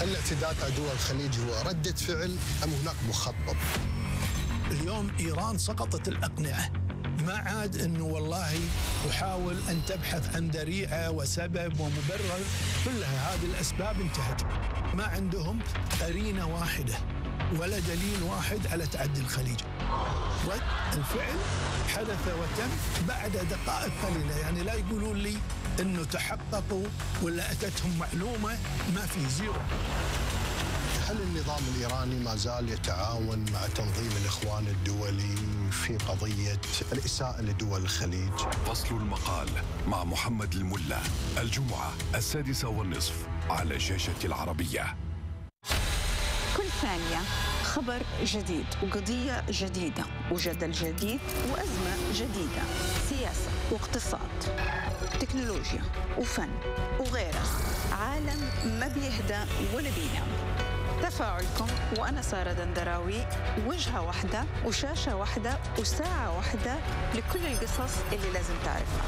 الاعتداءات على دول الخليج هو ردة فعل أم هناك مخطط؟ اليوم إيران سقطت الأقنعة، ما عاد أنه والله تحاول أن تبحث عن ذريعة وسبب ومبرر، كلها هذه الأسباب انتهت. ما عندهم قرينة واحدة ولا دليل واحد على تعدي الخليج. رد الفعل حدث وتم بعد دقائق قليلة، يعني لا يقولون لي أنه تحققوا ولا أتتهم معلومة، ما في زيرو. هل النظام الإيراني ما زال يتعاون مع تنظيم الإخوان الدولي في قضية الإساءة لدول الخليج؟ فصل المقال مع محمد الملا الجمعة 6:30 على شاشة العربية. كل ثانية خبر جديد وقضية جديدة وجدل جديد وأزمة جديدة، سياسة واقتصاد، تكنولوجيا وفن وغيره. عالم ما بيهدى ولا بينام. تفاعلكم وأنا سارة دندراوي، وجهة واحدة وشاشة واحدة وساعة واحدة لكل القصص اللي لازم تعرفها.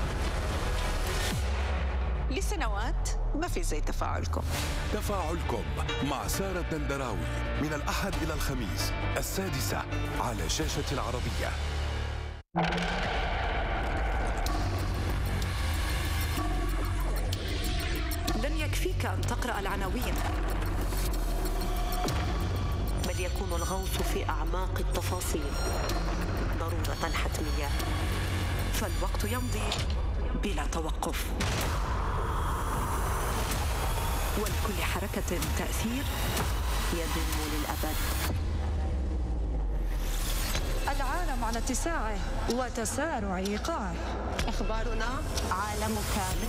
لسنوات ما في زي تفاعلكم. تفاعلكم مع سارة دندراوي من الأحد إلى الخميس 6:00 على شاشة العربية. لن يكفيك أن تقرأ العناوين، بل يكون الغوص في أعماق التفاصيل ضرورة حتمية، فالوقت يمضي بلا توقف، ولكل حركة تأثير يدوم للأبد. العالم على اتساعه وتسارع إيقاعه. أخبارنا عالم كامل.